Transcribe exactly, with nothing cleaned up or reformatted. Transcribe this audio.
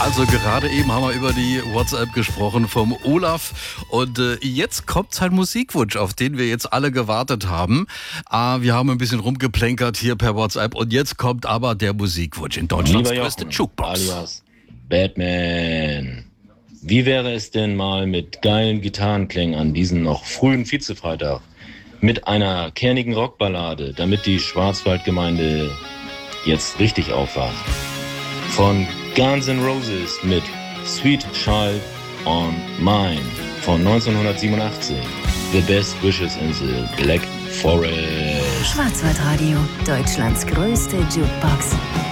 Also gerade eben haben wir über die WhatsApp gesprochen vom Olaf und äh, jetzt kommt sein Musikwunsch, auf den wir jetzt alle gewartet haben. Ah, wir haben ein bisschen rumgeplänkert hier per WhatsApp und jetzt kommt aber der Musikwunsch in Deutschlands Lieber größte Jochen, Jukebox. alias Batman. Wie wäre es denn mal mit geilen Gitarrenklängen an diesem noch frühen Vizefreitag? Mit einer kernigen Rockballade, damit die Schwarzwaldgemeinde jetzt richtig aufwacht. Von Guns N' Roses mit Sweet Child on Mine von neunzehnhundertsiebenundachtzig. The Best Wishes in the Black Forest. Schwarzwaldradio, Deutschlands größte Jukebox.